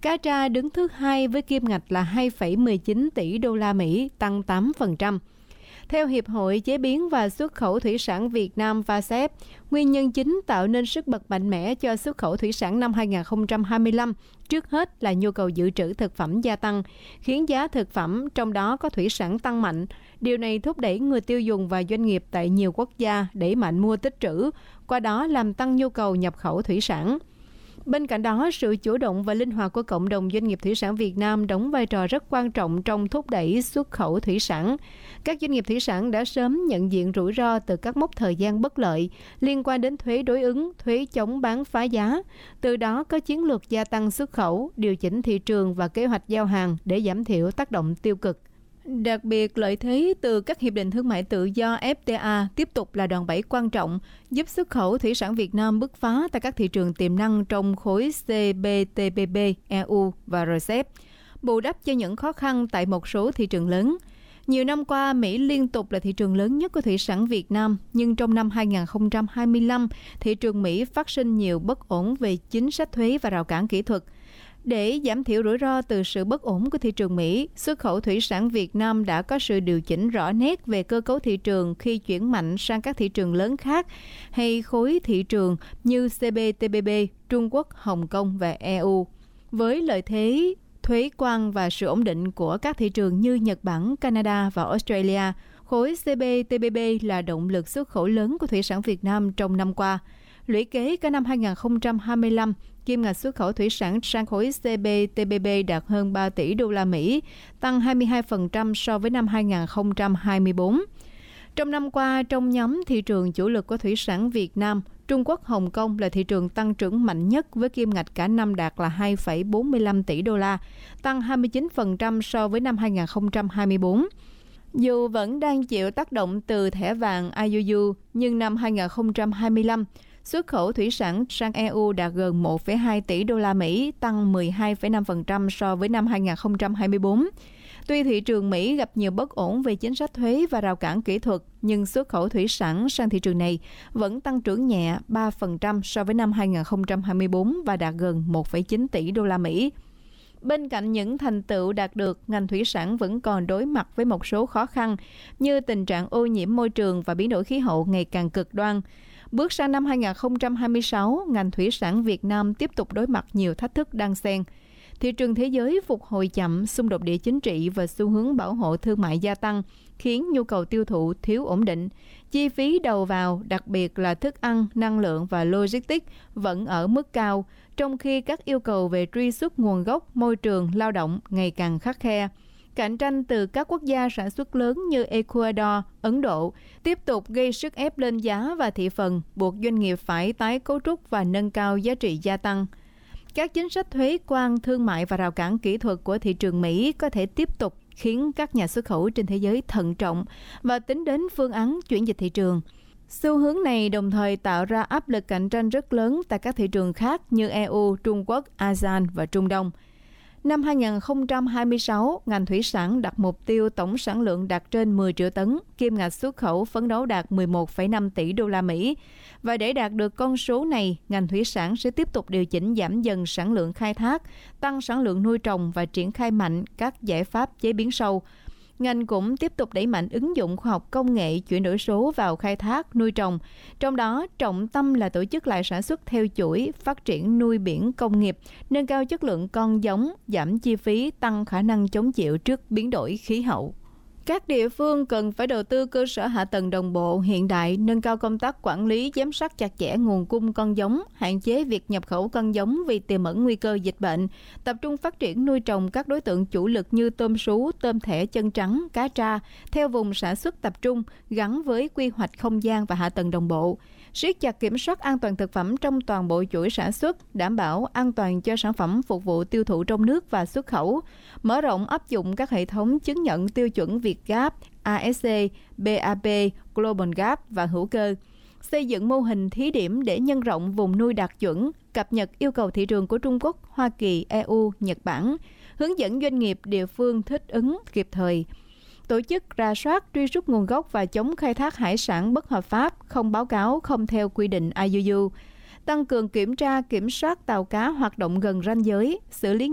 Cá tra đứng thứ hai với kim ngạch là 2,19 tỷ đô la Mỹ, tăng 8%. Theo Hiệp hội Chế biến và Xuất khẩu Thủy sản Việt Nam VASEP, nguyên nhân chính tạo nên sức bật mạnh mẽ cho xuất khẩu thủy sản năm 2025 trước hết là nhu cầu dự trữ thực phẩm gia tăng, khiến giá thực phẩm, trong đó có thủy sản tăng mạnh. Điều này thúc đẩy người tiêu dùng và doanh nghiệp tại nhiều quốc gia đẩy mạnh mua tích trữ, qua đó làm tăng nhu cầu nhập khẩu thủy sản. Bên cạnh đó, sự chủ động và linh hoạt của cộng đồng doanh nghiệp thủy sản Việt Nam đóng vai trò rất quan trọng trong thúc đẩy xuất khẩu thủy sản. Các doanh nghiệp thủy sản đã sớm nhận diện rủi ro từ các mốc thời gian bất lợi liên quan đến thuế đối ứng, thuế chống bán phá giá. Từ đó có chiến lược gia tăng xuất khẩu, điều chỉnh thị trường và kế hoạch giao hàng để giảm thiểu tác động tiêu cực. Đặc biệt, lợi thế từ các hiệp định thương mại tự do FTA tiếp tục là đòn bẩy quan trọng, giúp xuất khẩu thủy sản Việt Nam bứt phá tại các thị trường tiềm năng trong khối CPTPP, EU và RCEP, bù đắp cho những khó khăn tại một số thị trường lớn. Nhiều năm qua, Mỹ liên tục là thị trường lớn nhất của thủy sản Việt Nam, nhưng trong năm 2025, thị trường Mỹ phát sinh nhiều bất ổn về chính sách thuế và rào cản kỹ thuật. Để giảm thiểu rủi ro từ sự bất ổn của thị trường Mỹ, xuất khẩu thủy sản Việt Nam đã có sự điều chỉnh rõ nét về cơ cấu thị trường khi chuyển mạnh sang các thị trường lớn khác hay khối thị trường như CPTPP, Trung Quốc, Hồng Kông và EU. Với lợi thế thuế quan và sự ổn định của các thị trường như Nhật Bản, Canada và Australia, khối CPTPP là động lực xuất khẩu lớn của thủy sản Việt Nam trong năm qua. Lũy kế cả năm 2025, kim ngạch xuất khẩu thủy sản sang khối CPTPP đạt hơn 3 tỷ đô la Mỹ, tăng 22% so với năm 2024. Trong năm qua, trong nhóm thị trường chủ lực của thủy sản Việt Nam, Trung Quốc, Hồng Kông là thị trường tăng trưởng mạnh nhất với kim ngạch cả năm đạt là 2,45 tỷ đô la, tăng 29% so với năm 2024. Dù vẫn đang chịu tác động từ thẻ vàng IUU, nhưng năm 2025, xuất khẩu thủy sản sang EU đạt gần 1,2 tỷ đô la Mỹ, tăng 12,5% so với năm 2024. Tuy thị trường Mỹ gặp nhiều bất ổn về chính sách thuế và rào cản kỹ thuật, nhưng xuất khẩu thủy sản sang thị trường này vẫn tăng trưởng nhẹ 3% so với năm 2024 và đạt gần 1,9 tỷ đô la Mỹ. Bên cạnh những thành tựu đạt được, ngành thủy sản vẫn còn đối mặt với một số khó khăn như tình trạng ô nhiễm môi trường và biến đổi khí hậu ngày càng cực đoan. Bước sang năm 2026, ngành thủy sản Việt Nam tiếp tục đối mặt nhiều thách thức đan xen. Thị trường thế giới phục hồi chậm, xung đột địa chính trị và xu hướng bảo hộ thương mại gia tăng, khiến nhu cầu tiêu thụ thiếu ổn định. Chi phí đầu vào, đặc biệt là thức ăn, năng lượng và logistics vẫn ở mức cao, trong khi các yêu cầu về truy xuất nguồn gốc, môi trường, lao động ngày càng khắt khe. Cạnh tranh từ các quốc gia sản xuất lớn như Ecuador, Ấn Độ tiếp tục gây sức ép lên giá và thị phần, buộc doanh nghiệp phải tái cấu trúc và nâng cao giá trị gia tăng. Các chính sách thuế quan, thương mại và rào cản kỹ thuật của thị trường Mỹ có thể tiếp tục khiến các nhà xuất khẩu trên thế giới thận trọng và tính đến phương án chuyển dịch thị trường. Xu hướng này đồng thời tạo ra áp lực cạnh tranh rất lớn tại các thị trường khác như EU, Trung Quốc, ASEAN và Trung Đông. Năm 2026, ngành thủy sản đặt mục tiêu tổng sản lượng đạt trên 10 triệu tấn, kim ngạch xuất khẩu phấn đấu đạt 11,5 tỷ đô la Mỹ. Và để đạt được con số này, ngành thủy sản sẽ tiếp tục điều chỉnh giảm dần sản lượng khai thác, tăng sản lượng nuôi trồng và triển khai mạnh các giải pháp chế biến sâu. Ngành cũng tiếp tục đẩy mạnh ứng dụng khoa học công nghệ chuyển đổi số vào khai thác, nuôi trồng. Trong đó, trọng tâm là tổ chức lại sản xuất theo chuỗi, phát triển nuôi biển công nghiệp, nâng cao chất lượng con giống, giảm chi phí, tăng khả năng chống chịu trước biến đổi khí hậu. Các địa phương cần phải đầu tư cơ sở hạ tầng đồng bộ, hiện đại, nâng cao công tác quản lý, giám sát chặt chẽ nguồn cung con giống, hạn chế việc nhập khẩu con giống vì tiềm ẩn nguy cơ dịch bệnh, tập trung phát triển nuôi trồng các đối tượng chủ lực như tôm sú, tôm thẻ chân trắng, cá tra, theo vùng sản xuất tập trung, gắn với quy hoạch không gian và hạ tầng đồng bộ. Siết chặt kiểm soát an toàn thực phẩm trong toàn bộ chuỗi sản xuất, đảm bảo an toàn cho sản phẩm phục vụ tiêu thụ trong nước và xuất khẩu, mở rộng áp dụng các hệ thống chứng nhận tiêu chuẩn VietGAP, ASC, BAP, Global Gap và hữu cơ. Xây dựng mô hình thí điểm để nhân rộng vùng nuôi đạt chuẩn, cập nhật yêu cầu thị trường của Trung Quốc, Hoa Kỳ, EU, Nhật Bản, hướng dẫn doanh nghiệp địa phương thích ứng kịp thời. Tổ chức rà soát, truy xuất nguồn gốc và chống khai thác hải sản bất hợp pháp, không báo cáo, không theo quy định IUU. Tăng cường kiểm tra, kiểm soát tàu cá hoạt động gần ranh giới, xử lý